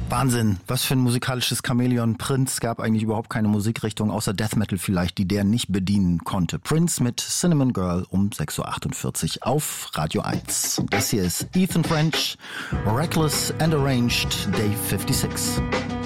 Wahnsinn, was für ein musikalisches Chamäleon. Prince gab eigentlich überhaupt keine Musikrichtung, außer Death Metal vielleicht, die der nicht bedienen konnte. Prince mit Cinnamon Girl um 6.48 Uhr auf Radio 1. Das hier ist Ethan French, Reckless and Arranged, Day 56.